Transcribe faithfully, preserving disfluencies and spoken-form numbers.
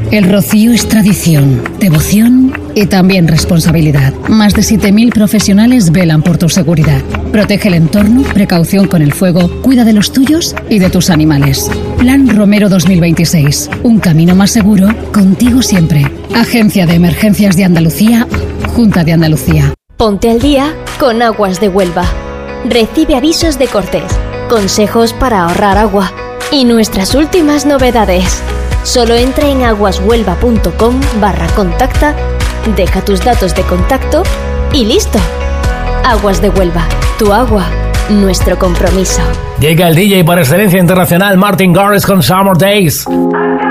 El rocío es tradición, devoción y también responsabilidad. Más de siete mil profesionales velan por tu seguridad. Protege el entorno, precaución con el fuego, cuida de los tuyos y de tus animales. Plan Romero dos mil veintiséis. Un camino más seguro, contigo siempre. Agencia de Emergencias de Andalucía, Junta de Andalucía. Ponte al día con Aguas de Huelva. Recibe avisos de cortes, consejos para ahorrar agua y nuestras últimas novedades. Solo entra en aguashuelva.com barra contacta, deja tus datos de contacto y listo. Aguas de Huelva, tu agua, nuestro compromiso. Llega el D J por excelencia internacional Martin Garrix con Summer Days.